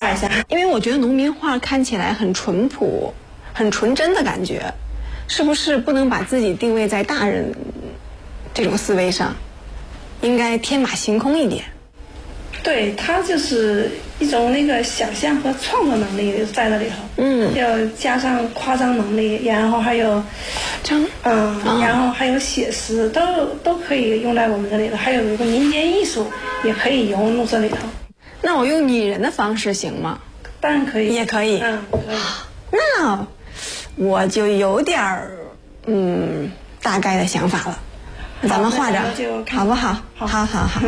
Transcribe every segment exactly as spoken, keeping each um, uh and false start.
画一下。 因为我觉得农民画看起来很淳朴、很纯真的感觉，是不是不能把自己定位在大人这种思维上，应该天马行空一点？ 对，它就是一种那个想象和创作能力在那里头，嗯，要加上夸张能力，然后还有， 张， 嗯，哦、然后还有写实，都都可以用在我们这里头。还有一个民间艺术也可以融入这里头。 那我用拟人的方式行吗？ 当然可以， 也可以， 嗯，可以。 那我就有点儿嗯大概的想法了，咱们画着好不好？好，好，好，好。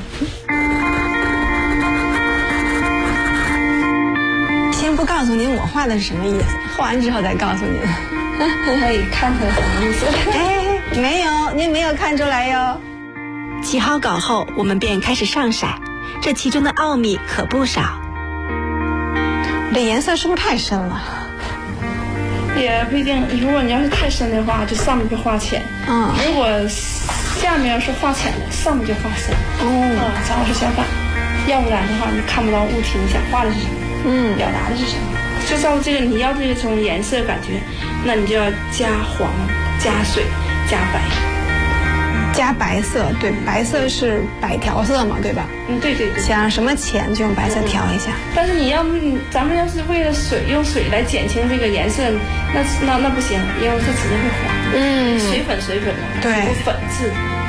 先不告诉您我画的是什么意思，画完之后再告诉您。 可以看出来什么意思？ 哎，没有，您没有看出来哟。 起好稿后，我们便开始上色，这其中的奥秘可不少。 这颜色是不是太深了？ 也不一定，如果你要是太深的话，就上面就画浅。嗯，如果下面是画浅的，上面就画深。哦，嗯，正好是相反。要不然的话，你看不到物体你想画的是什么，嗯，表达的是什么。就照这个你要这种颜色感觉，那你就要加黄、加水、加白。 加白色，对，白色是百调色嘛，对吧？ 嗯，对对对。 想什么浅就用白色调一下。 但是你要咱们要是为了水用水来减轻这个颜色，那那那不行，因为它直接会黄。嗯，水粉水粉的， 对， 有粉质。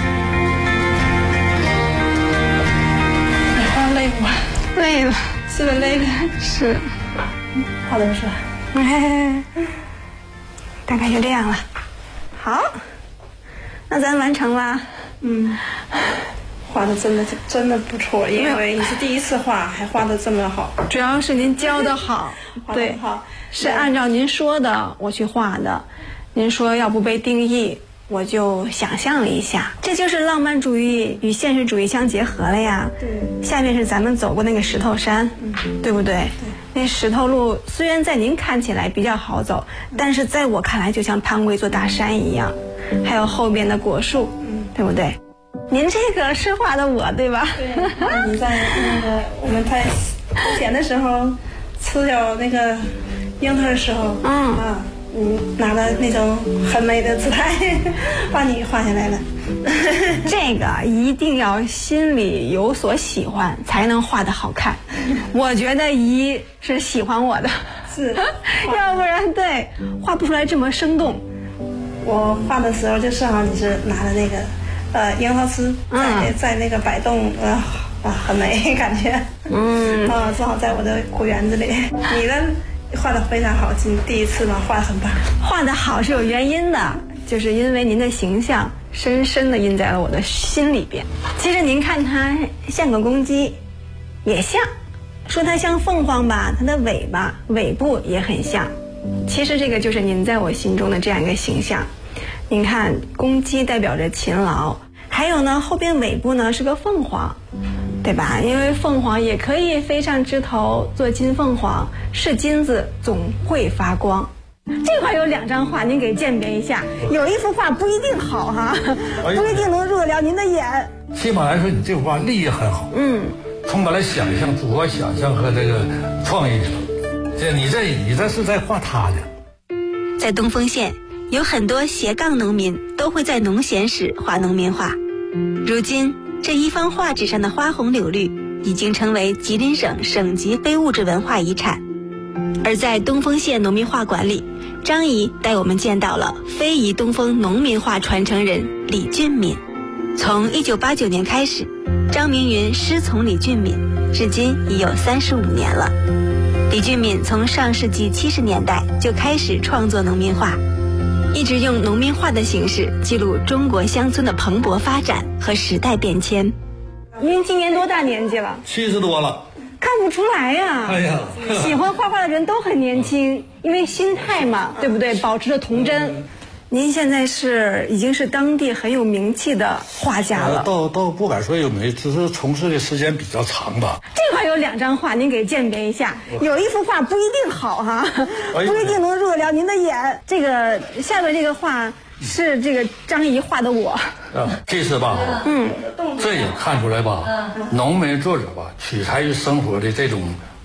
你画累不？ 累了， 是不是累了？ 是。 好的，是吧？ 哎，大概就这样了。好。那咱完成了， 嗯，画的真的真的不错，因为你是第一次画，还画的这么好。 主要是您教的好，对， 好， 是按照您说的我去画的。您说要不被定义，我就想象了一下，这就是浪漫主义与现实主义相结合了呀。 对， 下面是咱们走过那个石头山，嗯、对不对？对。那石头路虽然在您看起来比较好走，但是在我看来就像攀过一座大山一样。还有后边的果树，嗯，对不对？您这个是画的我，对吧？ 对，你在那个我们在之前的时候吃掉那个樱桃的时候，嗯啊，你拿了那种很美的姿态，把你画下来了。 这个一定要心里有所喜欢，才能画得好看。我觉得一是喜欢我的， 是， 要不然对画不出来这么生动。 我画的时候就正好你是拿的那个呃樱桃丝在、嗯、在那个摆动，呃啊很美感觉，嗯啊正好在我的果园子里。你的画的非常好，你第一次嘛画的很棒。 画的好是有原因的，就是因为您的形象深深的印在了我的心里边。其实您看它像个公鸡，也像；说它像凤凰吧，它的尾巴尾部也很像。其实这个就是您在我心中的这样一个形象。您看，公鸡代表着勤劳，还有呢，后边尾部呢是个凤凰，对吧？因为凤凰也可以飞上枝头做金凤凰，是金子总会发光。这块有两张画，您给鉴别一下。有一幅画不一定好哈，不一定能入得了您的眼。 起码来说，你这幅画立意很好，嗯，充满了想象、主观想象和这个创意。这你这你这是在画他的。 在东丰县，有很多斜杠农民都会在农闲时画农民画。如今，这一方画纸上的花红柳绿已经成为吉林省省级非物质文化遗产。而在东丰县农民画馆里，张姨带我们见到了非遗东丰农民画传承人李俊敏。从一九八九年开始，张明云师从李俊敏，至今已有三十五年了。李俊敏从上世纪七十年代就开始创作农民画，一直用农民画的形式记录中国乡村的蓬勃发展和时代变迁。 您今年多大年纪了？ 七十多了。 看不出来呀、啊！哎呀，喜欢画画的人都很年轻，因为心态嘛，对不对？保持着童真。您现在是已经是当地很有名气的画家了。 倒倒不敢说有名，只是从事的时间比较长吧。 这块有两张画，您给鉴别一下。有一幅画不一定好哈，不一定能入得了您的眼。这个下面这个画是这个张姨画的我。 啊，这是吧？嗯，这也看出来吧，农民作者吧，取材于生活的这种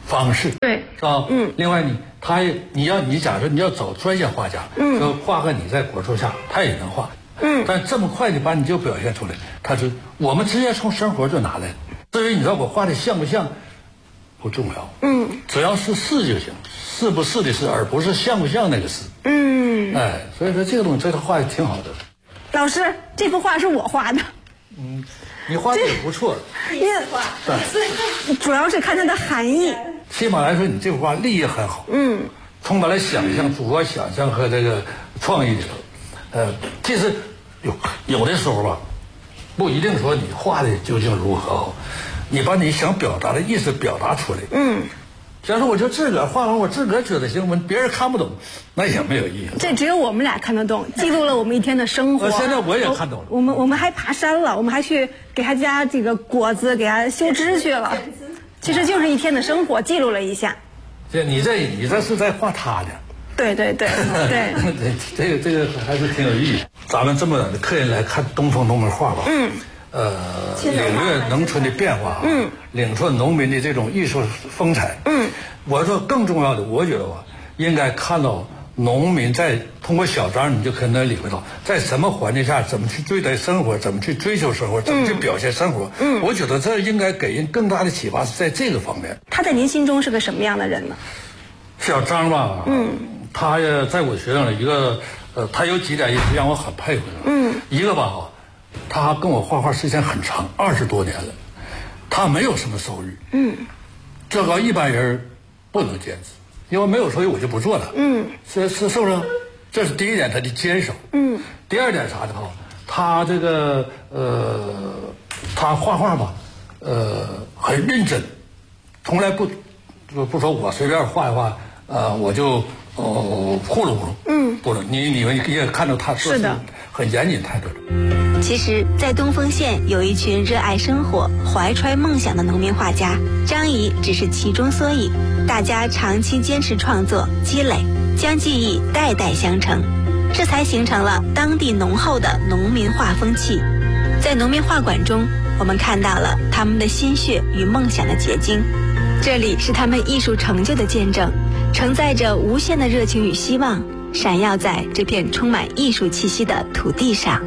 方式， 对， 是吧？嗯。另外你他也你要你假设你要找专业画家，嗯，说画个你在果树下，他也能画，嗯。但这么快的把你就表现出来，他是我们直接从生活就拿来。至于你知道我画的像不像，不重要，嗯，只要是是就行，是不是的是，而不是像不像那个是，嗯。哎，所以说这个东西这套画挺好的。 老师，这幅画是我画的。 嗯，你画的也不错。 第一次画，对，主要是看它的含义。 起码来说，你这幅画立意很好，嗯，充满了想象、主观想象和这个创意里头。呃，其实有有的时候吧，不一定说你画的究竟如何好，你把你想表达的意思表达出来，嗯。假如我就自个儿画完，我自个儿觉得行，别人看不懂，那也没有意义。 这只有我们俩看得懂，记录了我们一天的生活。 现在我也看懂了。 我们我们还爬山了，我们还去给他家这个果子给他修枝去了。其实就是一天的生活，记录了一下。 这你这你这是在画他的。 对对对对。 这个这个还是挺有意义。咱们这么的客人来看东风农民画吧。嗯。呃，领略农村的变化，嗯，领略农民的这种艺术风采，嗯，我说更重要的，我觉得吧，应该看到农民在通过小章，你就可能领会到在什么环境下怎么去对待生活，怎么去追求生活，怎么去表现生活。嗯，我觉得这应该给人更大的启发是在这个方面。 他在您心中是个什么样的人呢？ 小张吧，嗯，他也在我学生里一个，呃，他有几点也是让我很佩服的，嗯，一个吧。他跟我画画时间很长，二十多年了，他没有什么收入，嗯，这个一般人不能坚持，因为没有收入我就不做了，嗯，是是是不是？这是第一点，他的坚守，嗯，第二点啥的哈，他这个呃，他画画吧，呃，很认真，从来不不不说我随便画一画，呃，我就哦糊弄糊弄，嗯，不能，你你们也看到他说是的， 很严谨态度的。 其实，在东丰县有一群热爱生活、怀揣梦想的农民画家，张仪只是其中缩影。大家长期坚持创作、积累，将技艺代代相承，这才形成了当地浓厚的农民画风气。在农民画馆中，我们看到了他们的心血与梦想的结晶，这里是他们艺术成就的见证，承载着无限的热情与希望，闪耀在这片充满艺术气息的土地上。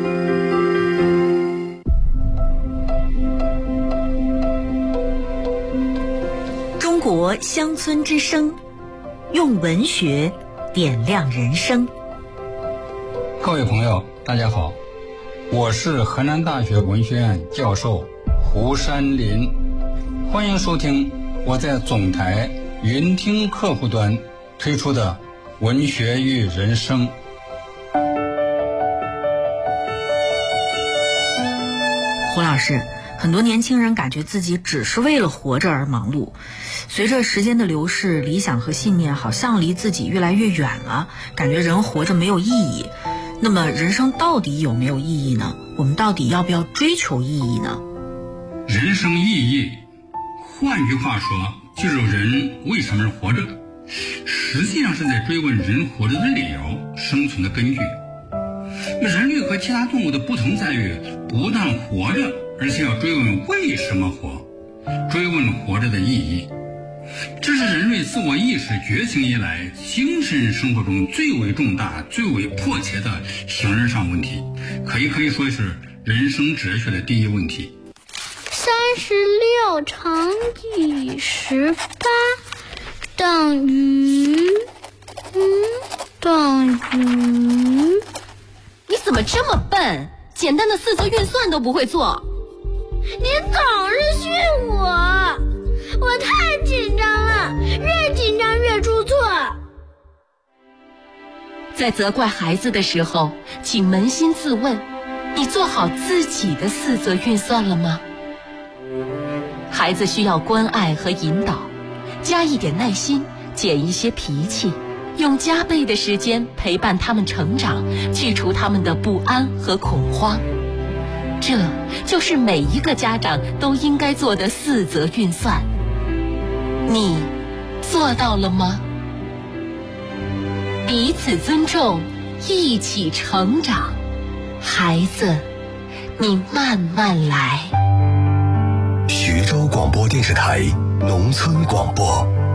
中国乡村之声，用文学点亮人生。 各位朋友，大家好，我是河南大学文学院教授胡山林，欢迎收听我在总台云听客户端推出的文学与人生。 胡老师，很多年轻人感觉自己只是为了活着而忙碌，随着时间的流逝，理想和信念好像离自己越来越远了，感觉人活着没有意义。那么人生到底有没有意义呢？我们到底要不要追求意义呢？ 人生意义，换句话说，就是人为什么而活着，实际上是在追问人活着的理由、生存的根据。人类和其他动物的不同在于，不但活着，而且要追问为什么活，追问活着的意义。这是人类自我意识觉醒以来精神生活中最为重大、最为迫切的形而上问题，可以可以说是人生哲学的第一问题。 三十六乘以十八等于，嗯，等于。 你怎么这么笨？简单的四则运算都不会做。 你总是训我，我太紧张了，越紧张越出错。 在责怪孩子的时候，请扪心自问，你做好自己的四则运算了吗？孩子需要关爱和引导，加一点耐心，减一些脾气，用加倍的时间陪伴他们成长，去除他们的不安和恐慌。这就是每一个家长都应该做的四则运算。你做到了吗？彼此尊重，一起成长。孩子，你慢慢来。 徐州广播电视台农村广播。